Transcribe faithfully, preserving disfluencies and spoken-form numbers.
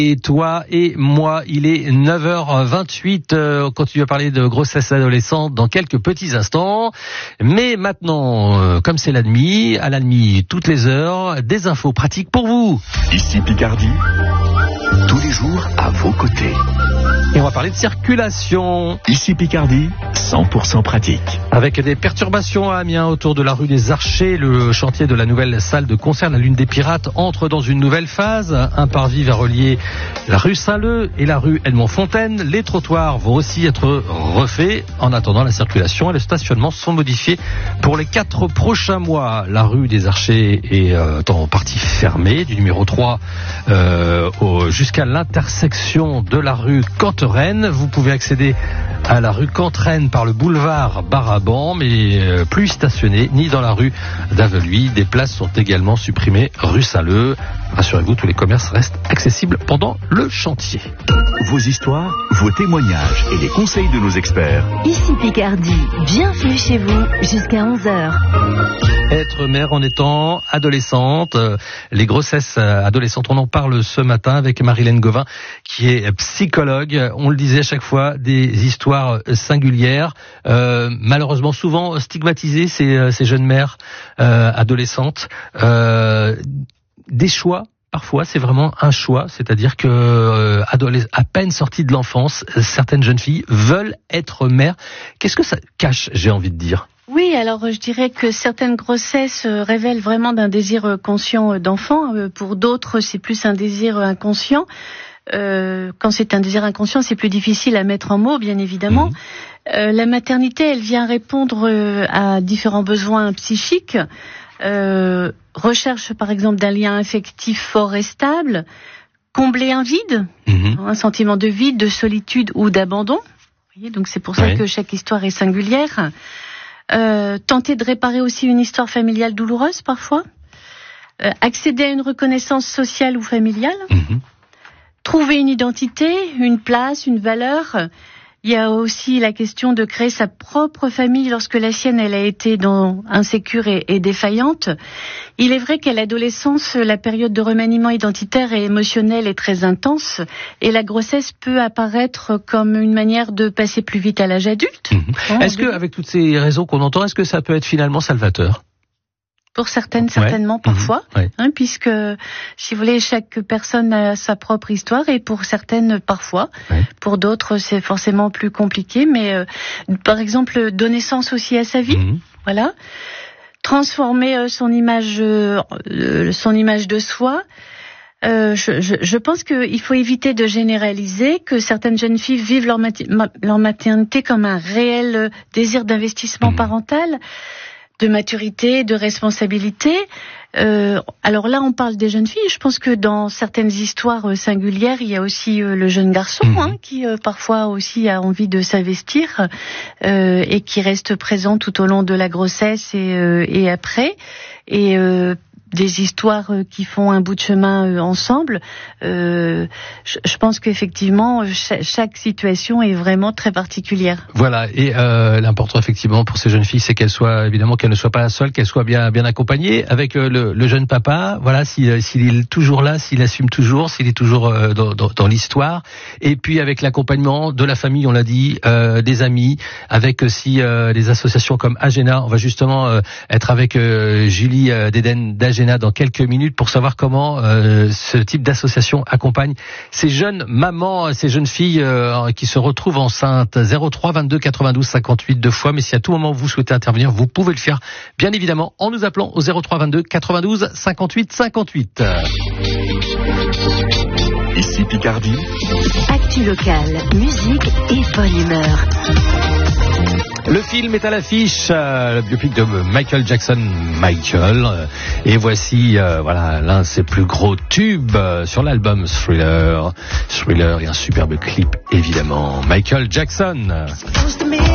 Et toi et moi, il est neuf heures vingt-huit, euh, on continue à parler de grossesse adolescente dans quelques petits instants. Mais maintenant, euh, comme c'est la nuit, à la nuit, toutes les heures, des infos pratiques pour vous. Ici Picardie, tous les jours à vos côtés. Et on va parler de circulation. Ici Picardie, cent pour cent pratique. Avec des perturbations à Amiens autour de la rue des Archers, le chantier de la nouvelle salle de concert, la Lune des Pirates, entre dans une nouvelle phase. Un parvis va relier la rue Saint-Leu et la rue Edmond-Fontaine. Les trottoirs vont aussi être refaits. En attendant, la circulation et le stationnement sont modifiés pour les quatre prochains mois. La rue des Archers est euh, en partie fermée, du numéro trois euh, au, jusqu'à l'intersection de la rue Canterenne. Vous pouvez accéder à la rue Canterenne par le boulevard Baraban, mais euh, plus stationné ni dans la rue d'Aveluy. Des places sont également supprimées rue Saint-Leu. Rassurez-vous, tous les commerces restent accessibles pendant le chantier. Vos histoires, vos témoignages et les conseils de nos experts. Ici Picardie, bienvenue chez vous jusqu'à onze heures. Être mère en étant adolescente, euh, les grossesses euh, adolescentes, on en parle ce matin avec Marilène Gauvin qui est psychologue. On le disait à chaque fois, des histoires singulières, euh, malheureusement souvent stigmatisées, ces, ces jeunes mères euh, adolescentes. Euh, des choix. Parfois, c'est vraiment un choix, c'est-à-dire que euh, adolesc- à peine sorties de l'enfance, certaines jeunes filles veulent être mères. Qu'est-ce que ça cache, j'ai envie de dire ? Oui, alors je dirais que certaines grossesses révèlent vraiment d'un désir conscient d'enfant. Pour d'autres, c'est plus un désir inconscient. Euh, quand c'est un désir inconscient, c'est plus difficile à mettre en mots, bien évidemment. Mmh. Euh, la maternité, elle vient répondre à différents besoins psychiques. Euh, recherche, par exemple, d'un lien affectif fort et stable. Combler un vide, mmh. un sentiment de vide, de solitude ou d'abandon. Vous voyez, donc c'est pour ça ouais. que chaque histoire est singulière. Euh, tenter de réparer aussi une histoire familiale douloureuse parfois, euh, accéder à une reconnaissance sociale ou familiale, mmh. trouver une identité, une place, une valeur. Il y a aussi la question de créer sa propre famille lorsque la sienne elle a été dans insécure et, et défaillante. Il est vrai qu'à l'adolescence, la période de remaniement identitaire et émotionnel est très intense et la grossesse peut apparaître comme une manière de passer plus vite à l'âge adulte. Mmh. Bon, est-ce que, avec toutes ces raisons qu'on entend, est-ce que ça peut être finalement salvateur ? Pour certaines, certainement, ouais. parfois, mmh, ouais. hein, puisque, si vous voulez, chaque personne a sa propre histoire, et pour certaines, parfois. Ouais. Pour d'autres, c'est forcément plus compliqué, mais, euh, par exemple, donner sens aussi à sa vie, mmh. voilà. Transformer euh, son image, euh, son image de soi. Euh, je, je, je pense qu'il faut éviter de généraliser, que certaines jeunes filles vivent leur, mati- leur maternité comme un réel désir d'investissement mmh. parental, de maturité, de responsabilité. Euh, alors là, on parle des jeunes filles. Je pense que dans certaines histoires singulières, il y a aussi euh, le jeune garçon mmh. hein, qui euh, parfois aussi a envie de s'investir euh, et qui reste présent tout au long de la grossesse et, euh, et après. Et euh, des histoires qui font un bout de chemin ensemble. Euh, je, je pense qu'effectivement, chaque, chaque situation est vraiment très particulière. Voilà, et euh, l'important effectivement pour ces jeunes filles, c'est qu'elles soient évidemment qu'elles ne soient pas seules, qu'elles soient bien bien accompagnées avec euh, le, le jeune papa. Voilà, s'il, s'il est toujours là, s'il assume toujours, s'il est toujours euh, dans, dans, dans l'histoire. Et puis avec l'accompagnement de la famille, on l'a dit, euh, des amis, avec aussi euh, des associations comme Agena. On va justement euh, être avec euh, Julie euh, d'Eden d'Agena dans quelques minutes pour savoir comment euh, ce type d'association accompagne ces jeunes mamans, ces jeunes filles euh, qui se retrouvent enceintes. zéro trois vingt-deux quatre-vingt-douze cinquante-huit deux fois, mais si à tout moment vous souhaitez intervenir, vous pouvez le faire bien évidemment en nous appelant au zéro trois vingt-deux quatre-vingt-douze cinquante-huit cinquante-huit. Ici Picardie. Actu locale, musique et bonne humeur. Le film est à l'affiche, euh, le biopic de Michael Jackson, Michael. Euh, et voici euh, voilà l'un de ses plus gros tubes euh, sur l'album Thriller. Thriller et un superbe clip évidemment. Michael Jackson.